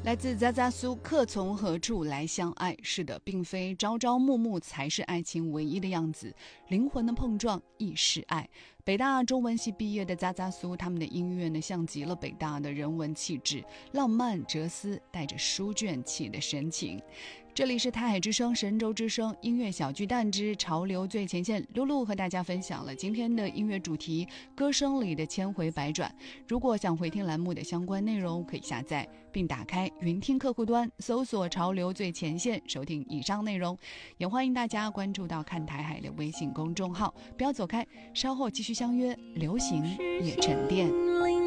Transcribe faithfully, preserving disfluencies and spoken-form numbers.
来自扎扎苏，客从何处来相爱？是的，并非朝朝暮暮才是爱情唯一的样子，灵魂的碰撞亦是爱。北大中文系毕业的扎扎苏，他们的音乐呢，像极了北大的人文气质，浪漫哲思，带着书卷气的深情。这里是台海之声、神州之声音乐小巨蛋之潮流最前线，露露和大家分享了今天的音乐主题歌声里的千回百转。如果想回听栏目的相关内容，可以下载并打开云听客户端，搜索潮流最前线收听以上内容。也欢迎大家关注到看台海的微信公众号，不要走开，稍后继续相约流行乐沉淀。